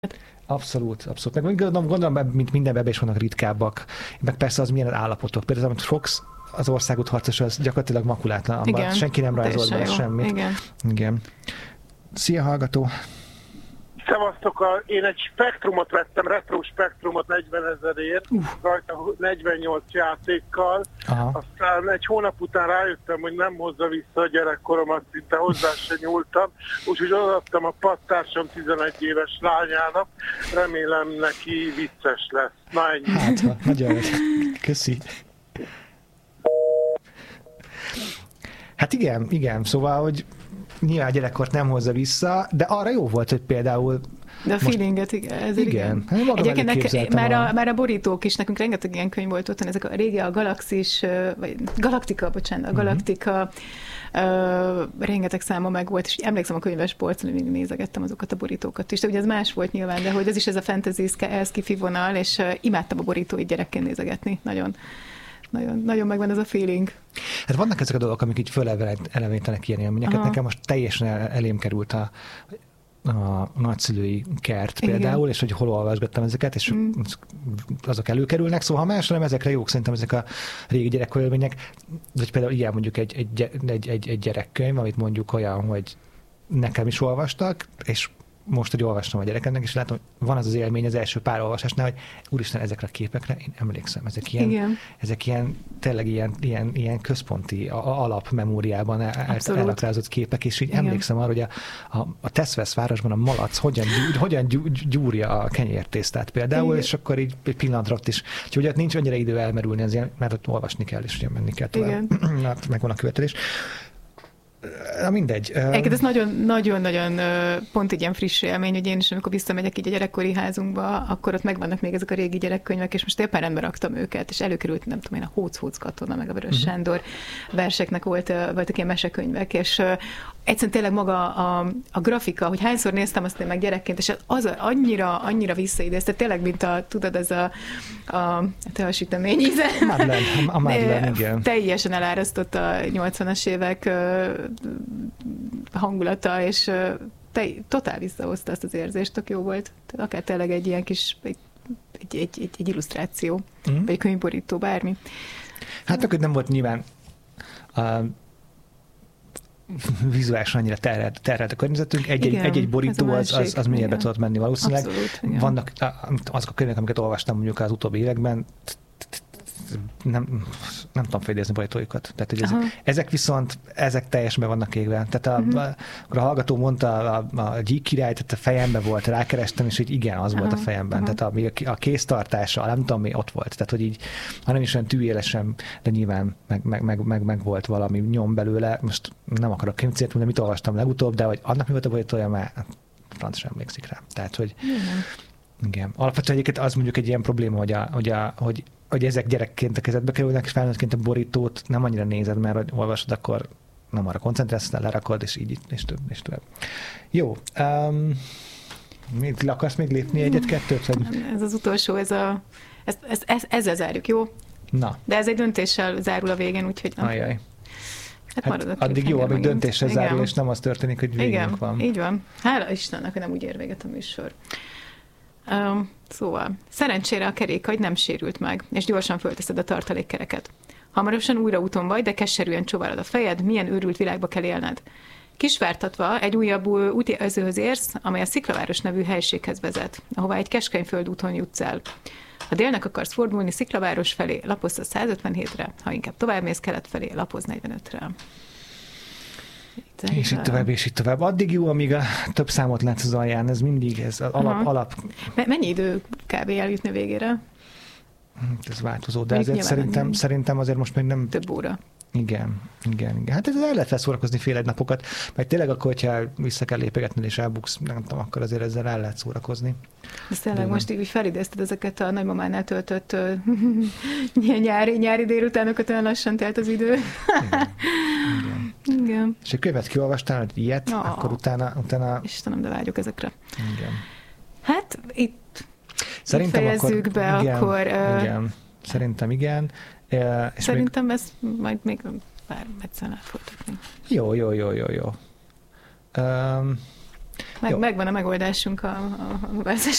Abszolút, abszolút. Meg gondolom, mint mindenben is vannak ritkábbak, meg persze az milyen az állapotok. Például, amit Fox az országút harcos, az gyakorlatilag makulátlan. Igen, senki nem rajzolt bele semmit. Igen. Szia, hallgató! Szevasztok, én egy spektrumot vettem, retro spektrumot 40 000-ért, rajta 48 játékkal. Aha. Aztán egy hónap után rájöttem, hogy nem hozza vissza a gyerekkoromat, szinte hozzá se nyúltam, úgyhogy odaadtam a padtársam 11 éves lányának, remélem neki vicces lesz. Na ennyi. Hát, nagyon köszi. Hát igen, szóval, hogy nyilván a gyerekkort nem hozza vissza, de arra jó volt, hogy például... De a feelinget, igen. Igen. Egyébként már a borítók is, nekünk rengeteg ilyen könyv volt otthon, ezek a régi, a Galaxis, vagy Galaktika, rengeteg száma meg volt, és emlékszem a könyves polcon, hogy nézegettem azokat a borítókat is, de ugye ez más volt nyilván, de hogy ez is ez a fantasy, sci-fi vonal, és imádtam a borítóit gyerekként nézegetni, nagyon megvan ez a feeling. Hát vannak ezek a dolgok, amik így fölelevítenek ilyen élményeket. Nekem most teljesen elém került a nagyszülői kert például, igen. És hogy hol olvasgattam ezeket, és azok előkerülnek, szóval ha más nem, ezekre jók szerintem ezek a régi gyerekkori élmények, vagy például ilyen mondjuk egy gyerekkönyv, amit mondjuk olyan, hogy nekem is olvastak, és most, hogy olvastam a gyerekemnek, és látom, hogy van az élmény az első pár olvasásnál, hogy úristen, ezekre a képekre én emlékszem, ezek ilyen tényleg ilyen központi alapmemóriában elrakrázott képek, és így igen. Emlékszem arra, hogy a Teszvesz városban a malac hogyan gyúrja a kenyértésztát például, igen. És akkor így egy pillanatra ott is. Úgyhogy ott nincs annyira idő elmerülni, azért, mert ott olvasni kell, és ugye menni kell tovább. Megvan a követelés. Na mindegy. Ez nagyon-nagyon pont egy ilyen friss élmény, hogy én is, amikor visszamegyek így a gyerekkori házunkba, akkor ott megvannak még ezek a régi gyerekkönyvek, és most éppen rendbe raktam őket, és előkerült, nem tudom én, a Hóc katona, meg a Vörös Sándor verseknek voltak ilyen mesekönyvek, és egyszerűen tényleg maga a grafika, hogy hányszor néztem azt én meg gyerekként, és az annyira visszaidézte, tényleg, mint tudod, ez a sütemény íze. A Madeleine, igen. Teljesen elárasztott a 80-as évek hangulata, és totál visszahozta azt az érzést, tök jó volt. Akár tényleg egy ilyen kis egy illusztráció, vagy egy könyvborító, bármi. Hát akkor nem volt nyilván vizuálisan annyira terhelt a környezetünk. Egy borító az mélyebbre tudott menni valószínűleg. Abszolút, vannak azok a könyvek, amiket olvastam mondjuk az utóbbi években, nem tudom felidézni borítóikat. Tehát, hogy ezek viszont teljesen be vannak égve. Tehát akkor a hallgató mondta a Gyík király, tehát a fejemben volt, rákerestem, és így igen, az volt a fejemben. Tehát a kéztartása, nem tudom mi, ott volt. Tehát, hogy így, hanem is olyan tűélesen, de nyilván meg volt valami nyom belőle. Most nem akarok könyvcélt mondani, mit olvastam legutóbb, de hogy annak mi volt a borítója, már franc sem emlékszik rá. Tehát, hogy igen. Alapvetően egyébként az mondjuk egy ilyen probléma, hogy ezek gyerekként a kezedbe kerülnek, és felnőttként a borítót nem annyira nézed, mert hogy olvasod, akkor nem arra koncentrálsz, lerakod, és így, és több. Jó. Le akarsz még lépni egyet-kettőt? Vagy? Ez az utolsó, ezzel zárjuk, jó? Na. De ez egy döntéssel zárul a végén, úgyhogy nem. Ajaj. Hát addig jó, amíg döntéssel zárul, és nem az történik, hogy végünk van. Így van. Hála Istennek, hogy nem úgy ér véget a műsor. Szóval, szerencsére a kerékagy nem sérült meg, és gyorsan fölteszed a tartalékkereket. Hamarosan újra úton vagy, de keserűen csóválod a fejed, milyen őrült világba kell élned. Kisvártatva egy újabb útjelzőhöz érsz, amely a Sziklaváros nevű helységhez vezet, ahová egy keskeny földúton jutsz el. Ha délnek akarsz fordulni Sziklaváros felé, lapozz a 157-re, ha inkább továbbmész kelet felé, lapozz 45-re. És így tovább. Addig jó, amíg a több számot látsz az alján, ez mindig ez alap. Mennyi idő kb. Eljutni a végére? Ez változó, de ezért szerintem azért most még nem... Több óra. Igen. Hát ez el lehet szórakozni fél egy napokat, meg tényleg akkor, hogyha vissza kell lépegetni és elbuksz, nem tudom, akkor azért ezzel el lehet szórakozni. De tényleg most így felidézted ezeket a nagymamánál töltött nyári délutánokat, olyan lassan telt az idő. Igen. És egy könyvet kiolvastál, hogy ilyet, akkor utána... Istenem, de vágyok ezekre. Igen. Hát itt fejezzük akkor, be, igen, akkor... Igen, szerintem igen. És szerintem ezt majd még egyszer lehet folytatni. Jó. Megvan a megoldásunk a